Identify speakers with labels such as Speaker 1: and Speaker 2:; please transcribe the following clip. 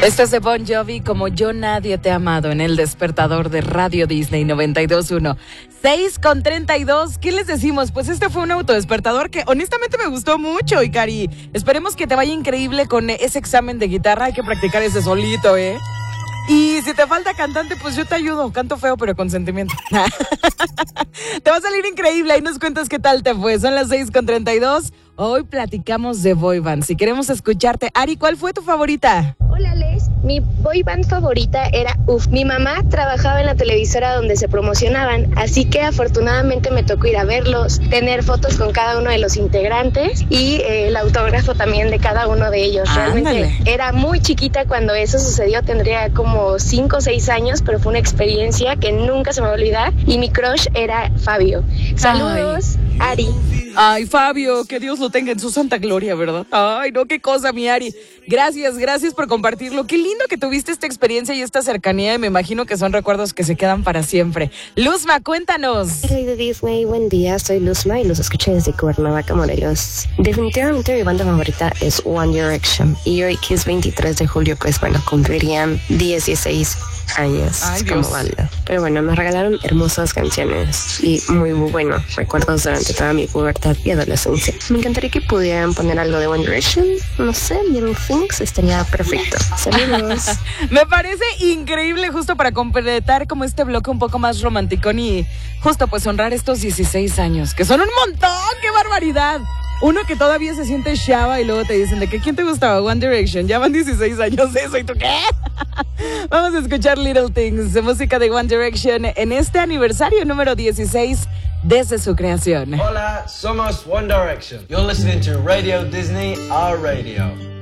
Speaker 1: Este es de Bon Jovi, Como Yo Nadie Te ha Amado, en el despertador de Radio Disney 92.1. 6:32. ¿Qué les decimos? Pues este fue un autodespertador que honestamente me gustó mucho, Ikari. Esperemos que te vaya increíble con ese examen de guitarra. Hay que practicar ese solito, ¿eh? Y si te falta cantante, pues yo te ayudo. Canto feo, pero con sentimiento. Te va a salir increíble. Ahí nos cuentas qué tal te fue. Son las 6:32. Hoy platicamos de boy band. Si queremos escucharte. Ari, ¿cuál fue tu favorita?
Speaker 2: Hola, Les. Mi boy band favorita era UF. Mi mamá trabajaba en la televisora donde se promocionaban, así que afortunadamente me tocó ir a verlos, tener fotos con cada uno de los integrantes y el autógrafo también de cada uno de ellos. Realmente era muy chiquita cuando eso sucedió, tendría como 5 o 6 años, pero fue una experiencia que nunca se me va a olvidar y mi crush era Fabio. Saludos, Ari.
Speaker 1: Ay, Fabio, que Dios lo tenga en su santa gloria, ¿verdad? Ay, no, qué cosa, mi Ari. Gracias por compartirlo. Qué lindo que tuviste esta experiencia y esta cercanía, y me imagino que son recuerdos que se quedan para siempre. Luzma, cuéntanos.
Speaker 3: Soy de Disney, buen día, soy Luzma y los escuché desde Cuernavaca, Morelos. Definitivamente mi banda favorita es One Direction, y hoy que es 23 de julio, pues bueno, cumplirían 16 años. Ay, como Dios. Banda. Pero bueno, me regalaron hermosas canciones y muy buenos recuerdos durante toda mi pubertad y adolescencia. Me encantaría que pudieran poner algo de One Direction, no sé, Little Things, estaría perfecto. Saludos.
Speaker 1: Me parece increíble, justo para completar como este bloque un poco más romanticón y justo pues honrar estos 16 años, que son un montón. ¡Qué barbaridad! Uno que todavía se siente chava y luego te dicen de que ¿quién te gustaba? One Direction. Ya van 16 años de eso, ¿y tú qué? Vamos a escuchar Little Things, de música de One Direction, en este aniversario número 16 desde su creación.
Speaker 4: Hola, somos One Direction. You're listening to Radio Disney, our radio.